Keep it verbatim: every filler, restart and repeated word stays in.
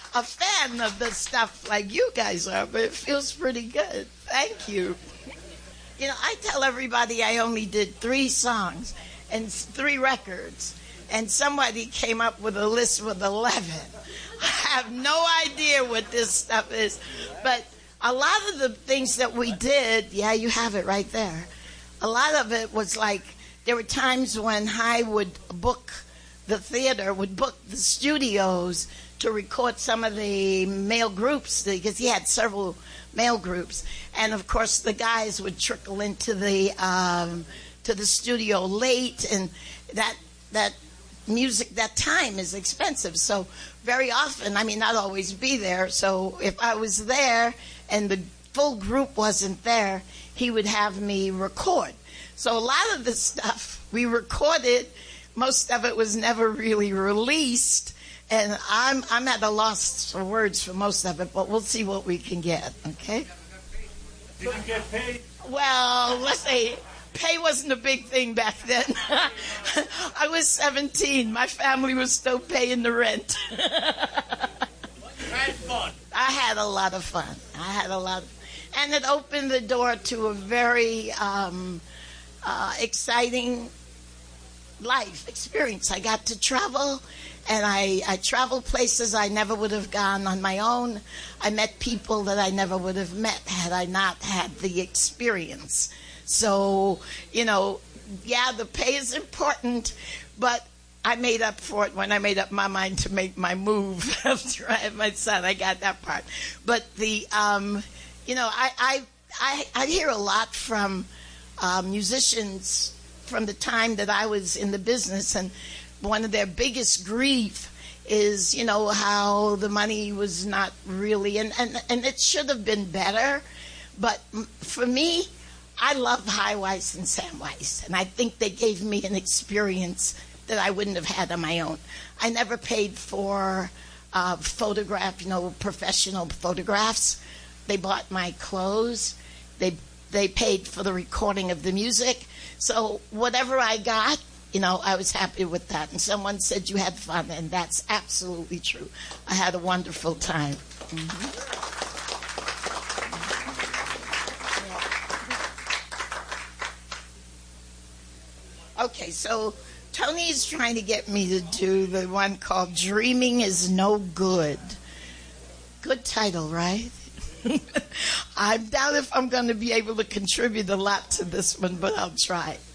a fan of the stuff like you guys are, but it feels pretty good. Thank you. You know, I tell everybody I only did three songs and three records, and somebody came up with a list with eleven. I have no idea what this stuff is, but a lot of the things that we did, yeah, you have it right there. A lot of it was like, there were times when High would book, the theater would book the studios to record some of the male groups, because he had several male groups. And of course, the guys would trickle into the um, to the studio late, and that that music, that time is expensive. So very often, I mean, I'd always be there. So if I was there and the full group wasn't there, he would have me record. So a lot of the stuff we recorded, most of it was never really released. And I'm I'm at a loss for words for most of it, but we'll see what we can get, okay? Did you get paid? Well, let's say pay wasn't a big thing back then. I was seventeen. My family was still paying the rent. Had fun. I had a lot of fun. I had a lot of, and it opened the door to a very um, uh, exciting life experience. I got to travel, and I, I traveled places I never would have gone on my own. I met people that I never would have met had I not had the experience. So, you know, yeah, the pay is important, but I made up for it when I made up my mind to make my move after I had my son. I got that part. But the, um, you know, I, I, I, I hear a lot from uh, musicians from the time that I was in the business, and one of their biggest grief is, you know, how the money was not really, and, and, and it should have been better. But for me, I love High Weiss and Sam Weiss, and I think they gave me an experience that I wouldn't have had on my own. I never paid for uh, photograph, you know, professional photographs. They bought my clothes. They they paid for the recording of the music. So whatever I got, you know, I was happy with that. And someone said you had fun, and that's absolutely true. I had a wonderful time. Mm-hmm. Okay, so Tony's trying to get me to do the one called Dreaming is No Good. Good title, right? I doubt if I'm going to be able to contribute a lot to this one, but I'll try.